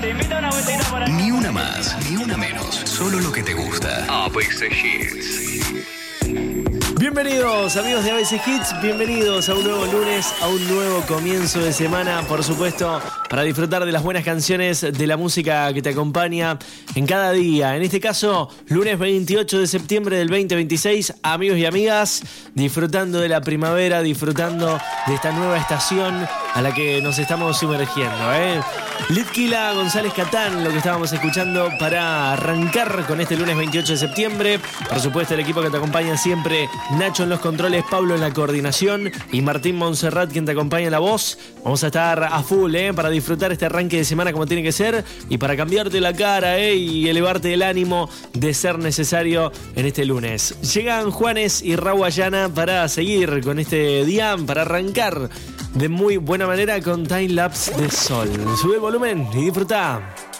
Ni una más, ni una menos. Solo lo que te gusta. ABC Hits. Bienvenidos amigos de ABC Hits, bienvenidos a un nuevo lunes, a un nuevo comienzo de semana, por supuesto, para disfrutar de las buenas canciones, de la música que te acompaña en cada día. En este caso, lunes 28 de septiembre del 2026, amigos y amigas, disfrutando de la primavera, disfrutando de esta nueva estación a la que nos estamos sumergiendo, Litquila, González Catán, lo que estábamos escuchando para arrancar con este lunes 28 de septiembre. Por supuesto, el equipo que te acompaña siempre, Nacho en los controles, Pablo en la coordinación y Martín Montserrat quien te acompaña en la voz. Vamos a estar a full, para disfrutar este arranque de semana como tiene que ser y para cambiarte la cara, y elevarte el ánimo de ser necesario en este lunes. Llegan Juanes y Raúl Ayana para seguir con este día, para arrancar de muy buena manera con Time Lapse de Sol. Sube el volumen y disfruta.